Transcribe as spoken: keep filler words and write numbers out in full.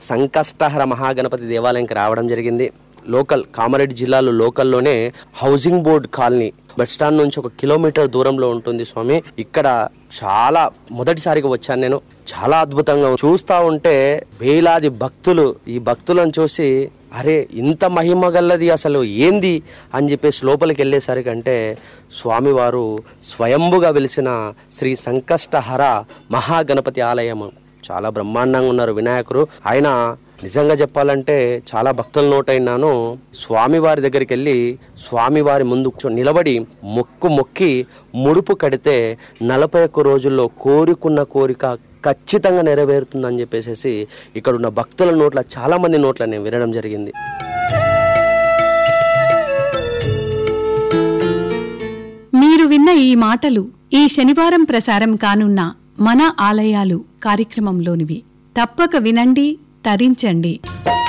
సంకష్టహర మహాగణపతి దేవాలయంకి రావడం జరిగింది. లోకల్ కామారెడ్డి జిల్లాలో లోకల్లోనే housing board colony bus stand నుంచి ఒక కిలోమీటర్ దూరంలో ఉంటుంది స్వామి. ఇక్కడ చాలా మొదటిసారిగా వచ్చాను నేను. చాలా అద్భుతంగా చూస్తా ఉంటే వేలాది భక్తులు, ఈ భక్తులను చూసి అరే ఇంత మహిమ గల్లది అసలు ఏంది అని చెప్పేసి లోపలికి వెళ్ళేసరికి అంటే స్వామివారు స్వయంభుగా వెలిసిన శ్రీ సంకష్టహర మహాగణపతి ఆలయం. చాలా బ్రహ్మాండంగా ఉన్నారు వినాయకుడు. ఆయన నిజంగా చెప్పాలంటే చాలా భక్తుల నోటైనాను స్వామివారి దగ్గరికి వెళ్ళి స్వామివారి ముందు నిలబడి మొక్కు మొక్కి ముడుపు కడితే నలభై ఒక్క రోజుల్లో కోరుకున్న కోరిక ఖచ్చితంగా నెరవేరుతుందని చెప్పేసి ఇక్కడ ఉన్న భక్తుల నోట్ల చాలా మంది నోట్ల నేను వినడం జరిగింది. మీరు విన్న ఈ మాటలు ఈ శనివారం ప్రసారం కానున్న మన ఆలయాలు కార్యక్రమంలోనివి. తప్పక వినండి, తరించండి.